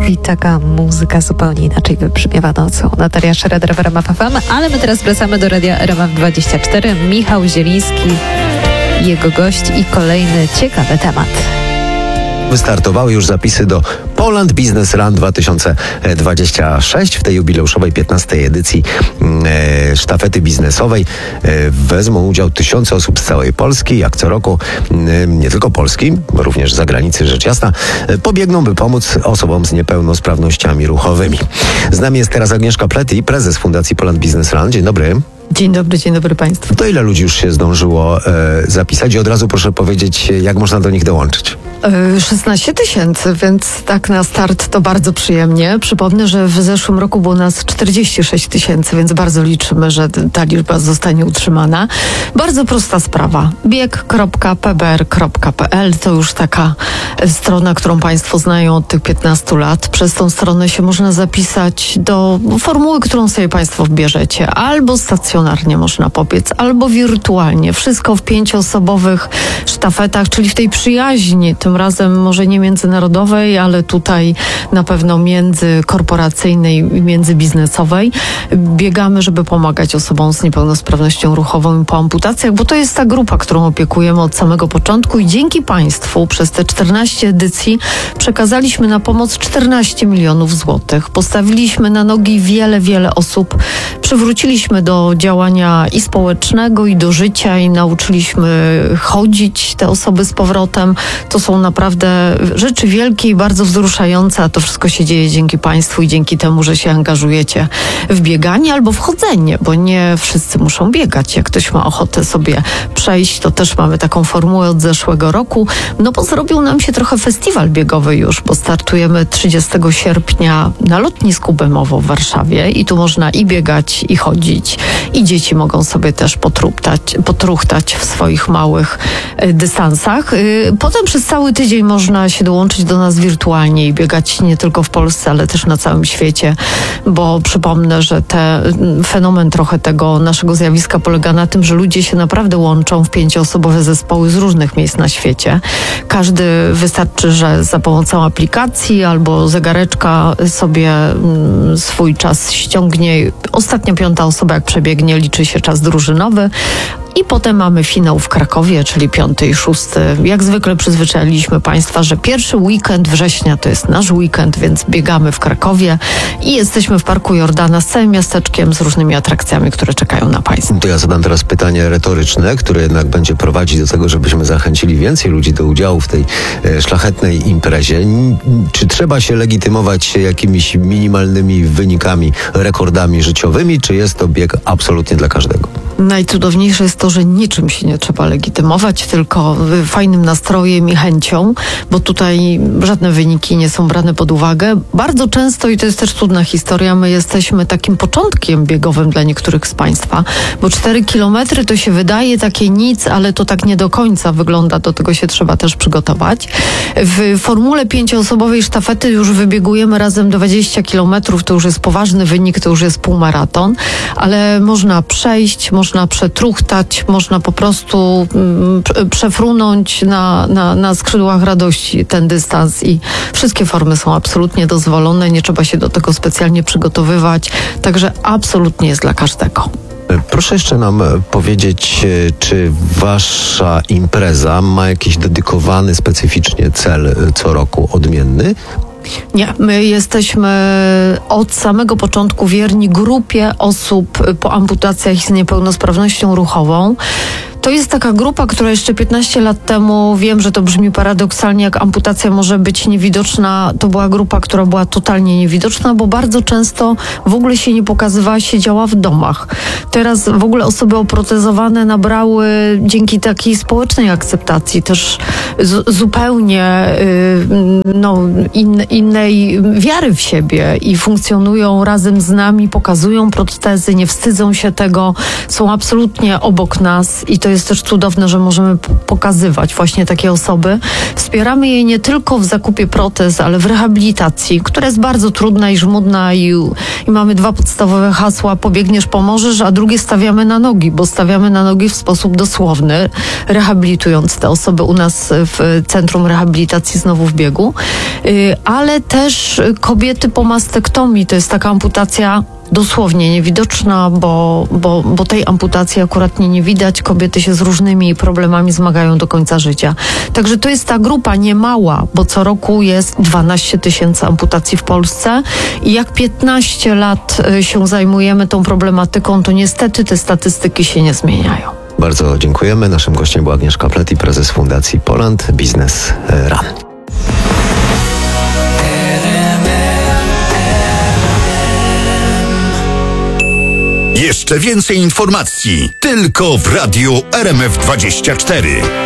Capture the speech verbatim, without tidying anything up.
I taka muzyka zupełnie inaczej wybrzmiewa nocą. Natalia Schroeder w R M F F M, ale my teraz wracamy do radia R M F dwadzieścia cztery. Michał Zieliński, jego gość i kolejny ciekawy temat. Wystartowały już zapisy do Poland Business Run dwa tysiące dwudziesty szósty. W tej jubileuszowej piętnastej edycji e, sztafety biznesowej e, wezmą udział tysiące osób z całej Polski. Jak co roku, e, nie tylko Polski, również z zagranicy, rzecz jasna, e, pobiegną, by pomóc osobom z niepełnosprawnościami ruchowymi. Z nami jest teraz Agnieszka Plety, prezes Fundacji Poland Business Run. Dzień dobry. Dzień dobry, dzień dobry Państwu. To ile ludzi już się zdążyło e, zapisać i od razu proszę powiedzieć, jak można do nich dołączyć? szesnaście tysięcy, więc tak na start to bardzo przyjemnie. Przypomnę, że w zeszłym roku było nas czterdzieści sześć tysięcy, więc bardzo liczymy, że ta liczba zostanie utrzymana. Bardzo prosta sprawa. bieg kropka p b r kropka p l to już taka strona, którą Państwo znają od tych piętnastu lat. Przez tą stronę się można zapisać do formuły, którą sobie Państwo wbierzecie. Albo stacjonarnie można pobiec, albo wirtualnie. Wszystko w pięcioosobowych sztafetach, czyli w tej przyjaźni, tym razem może nie międzynarodowej, ale tutaj na pewno międzykorporacyjnej i międzybiznesowej. Biegamy, żeby pomagać osobom z niepełnosprawnością ruchową po amputacjach, bo to jest ta grupa, którą opiekujemy od samego początku i dzięki Państwu przez te czternaście edycji przekazaliśmy na pomoc czternaście milionów złotych. Postawiliśmy na nogi wiele, wiele osób. Przywróciliśmy do działania i społecznego, i do życia, i nauczyliśmy chodzić te osoby z powrotem. To są naprawdę rzeczy wielkie i bardzo wzruszające, a to wszystko się dzieje dzięki Państwu i dzięki temu, że się angażujecie w bieganie albo w chodzenie, bo nie wszyscy muszą biegać. Jak ktoś ma ochotę sobie przejść, to też mamy taką formułę od zeszłego roku, no bo zrobił nam się trochę festiwal biegowy już, bo startujemy trzydziestego sierpnia na lotnisku Bemowo w Warszawie i tu można i biegać, i chodzić, i dzieci mogą sobie też potruchtać, potruchtać w swoich małych y, dystansach. Y, potem przez cały tydzień można się dołączyć do nas wirtualnie i biegać nie tylko w Polsce, ale też na całym świecie, bo przypomnę, że te, fenomen trochę tego naszego zjawiska polega na tym, że ludzie się naprawdę łączą w pięcioosobowe zespoły z różnych miejsc na świecie. Każdy wystarczy, że za pomocą aplikacji albo zegareczka sobie mm, swój czas ściągnie. Ostatnia piąta osoba jak przebiegnie, liczy się czas drużynowy. I potem mamy finał w Krakowie, czyli piąty i szósty. Jak zwykle przyzwyczailiśmy Państwa, że pierwszy weekend września to jest nasz weekend, więc biegamy w Krakowie i jesteśmy w Parku Jordana z całym miasteczkiem, z różnymi atrakcjami, które czekają na Państwa. To ja zadam teraz pytanie retoryczne, które jednak będzie prowadzić do tego, żebyśmy zachęcili więcej ludzi do udziału w tej e, szlachetnej imprezie. Czy trzeba się legitymować jakimiś minimalnymi wynikami, rekordami życiowymi, czy jest to bieg absolutnie dla każdego? Najcudowniejsze jest to, że niczym się nie trzeba legitymować, tylko fajnym nastrojem i chęcią, bo tutaj żadne wyniki nie są brane pod uwagę. Bardzo często, i to jest też cudna historia, my jesteśmy takim początkiem biegowym dla niektórych z Państwa, bo cztery kilometry to się wydaje takie nic, ale to tak nie do końca wygląda, do tego się trzeba też przygotować. W formule pięcioosobowej sztafety już wybiegujemy razem dwadzieścia kilometrów, to już jest poważny wynik, to już jest półmaraton, ale można przejść, można przetruchtać, można po prostu mm, przefrunąć na, na, na skrzydłach radości ten dystans i wszystkie formy są absolutnie dozwolone, nie trzeba się do tego specjalnie przygotowywać, także absolutnie jest dla każdego. Proszę jeszcze nam powiedzieć, czy wasza impreza ma jakiś dedykowany specyficznie cel co roku odmienny? Nie, my jesteśmy od samego początku wierni grupie osób po amputacjach z niepełnosprawnością ruchową. To jest taka grupa, która jeszcze piętnaście lat temu, wiem, że to brzmi paradoksalnie, jak amputacja może być niewidoczna, to była grupa, która była totalnie niewidoczna, bo bardzo często w ogóle się nie pokazywała, siedziała w domach. Teraz w ogóle osoby oprotezowane nabrały dzięki takiej społecznej akceptacji też z, zupełnie yy, no, in, innej wiary w siebie i funkcjonują razem z nami, pokazują protezy, nie wstydzą się tego, są absolutnie obok nas i to to jest też cudowne, że możemy p- pokazywać właśnie takie osoby. Wspieramy je nie tylko w zakupie protez, ale w rehabilitacji, która jest bardzo trudna i żmudna i, i mamy dwa podstawowe hasła: pobiegniesz, pomożesz, a drugie stawiamy na nogi, bo stawiamy na nogi w sposób dosłowny, rehabilitując te osoby u nas w Centrum Rehabilitacji Znowu w Biegu, Y, ale też kobiety po mastektomii, to jest taka amputacja dosłownie niewidoczna, bo, bo, bo tej amputacji akurat nie, nie widać. Kobiety się z różnymi problemami zmagają do końca życia. Także to jest ta grupa niemała, bo co roku jest dwanaście tysięcy amputacji w Polsce i jak piętnaście lat y, się zajmujemy tą problematyką, to niestety te statystyki się nie zmieniają. Bardzo dziękujemy. Naszym gościem była Agnieszka Pleti, prezes Fundacji Poland Business Run. Jeszcze więcej informacji tylko w Radiu R M F dwadzieścia cztery.